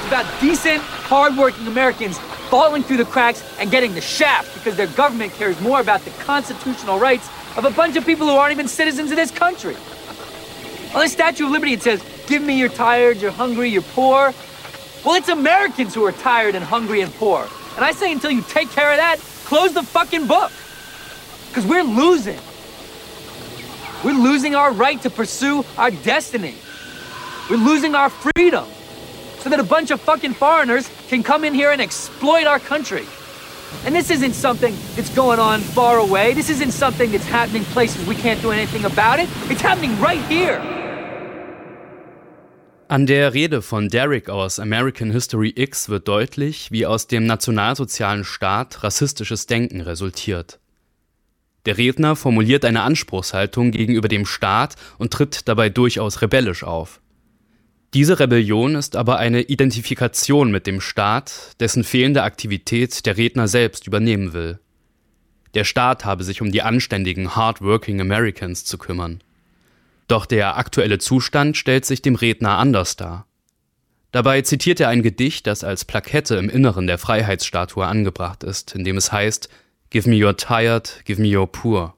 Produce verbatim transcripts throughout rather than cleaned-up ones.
about decent, hard-working Americans falling through the cracks and getting the shaft because their government cares more about the constitutional rights of a bunch of people who aren't even citizens of this country. On the Statue of Liberty, it says, give me you're tired, you're hungry, you're poor. Well, it's Americans who are tired and hungry and poor. And I say until you take care of that, close the fucking book. Because we're losing. We're losing our right to pursue our destiny. We're losing our freedom so that a bunch of fucking foreigners can come in here and exploit our country. And this isn't something that's going on far away. This isn't something that's happening places we can't do anything about it. It's happening right here. An der Rede von Derek aus American History X wird deutlich, wie aus dem nationalsozialen Staat rassistisches Denken resultiert. Der Redner formuliert eine Anspruchshaltung gegenüber dem Staat und tritt dabei durchaus rebellisch auf. Diese Rebellion ist aber eine Identifikation mit dem Staat, dessen fehlende Aktivität der Redner selbst übernehmen will. Der Staat habe sich um die anständigen, hard-working Americans zu kümmern. Doch der aktuelle Zustand stellt sich dem Redner anders dar. Dabei zitiert er ein Gedicht, das als Plakette im Inneren der Freiheitsstatue angebracht ist, in dem es heißt, Give me your tired, give me your poor.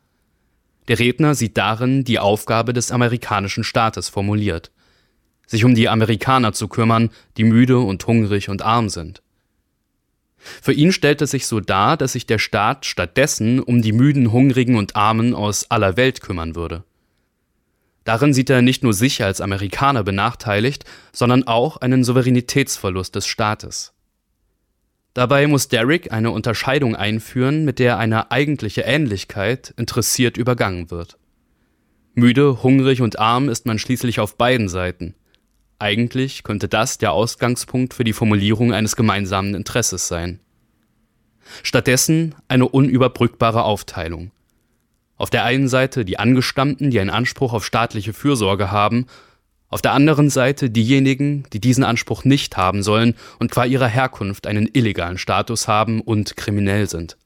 Der Redner sieht darin die Aufgabe des amerikanischen Staates formuliert, sich um die Amerikaner zu kümmern, die müde und hungrig und arm sind. Für ihn stellt es sich so dar, dass sich der Staat stattdessen um die müden, hungrigen und Armen aus aller Welt kümmern würde. Darin sieht er nicht nur sich als Amerikaner benachteiligt, sondern auch einen Souveränitätsverlust des Staates. Dabei muss Derek eine Unterscheidung einführen, mit der eine eigentliche Ähnlichkeit interessiert übergangen wird. Müde, hungrig und arm ist man schließlich auf beiden Seiten. Eigentlich könnte das der Ausgangspunkt für die Formulierung eines gemeinsamen Interesses sein. Stattdessen eine unüberbrückbare Aufteilung. Auf der einen Seite die Angestammten, die einen Anspruch auf staatliche Fürsorge haben, auf der anderen Seite diejenigen, die diesen Anspruch nicht haben sollen und qua ihrer Herkunft einen illegalen Status haben und kriminell sind.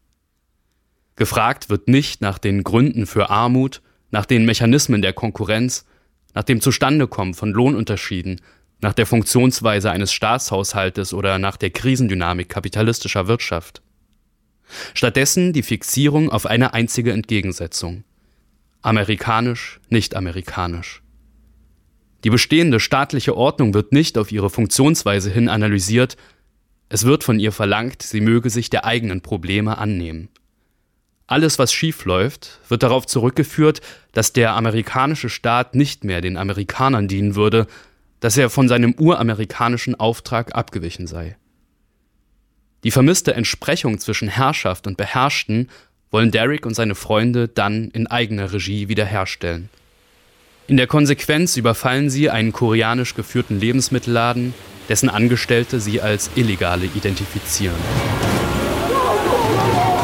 Gefragt wird nicht nach den Gründen für Armut, nach den Mechanismen der Konkurrenz, nach dem Zustandekommen von Lohnunterschieden, nach der Funktionsweise eines Staatshaushaltes oder nach der Krisendynamik kapitalistischer Wirtschaft. Stattdessen die Fixierung auf eine einzige Entgegensetzung. Amerikanisch, nicht amerikanisch. Die bestehende staatliche Ordnung wird nicht auf ihre Funktionsweise hin analysiert, es wird von ihr verlangt, sie möge sich der eigenen Probleme annehmen. Alles, was schief läuft, wird darauf zurückgeführt, dass der amerikanische Staat nicht mehr den Amerikanern dienen würde, dass er von seinem uramerikanischen Auftrag abgewichen sei. Die vermisste Entsprechung zwischen Herrschaft und Beherrschten wollen Derek und seine Freunde dann in eigener Regie wiederherstellen. In der Konsequenz überfallen sie einen koreanisch geführten Lebensmittelladen, dessen Angestellte sie als Illegale identifizieren.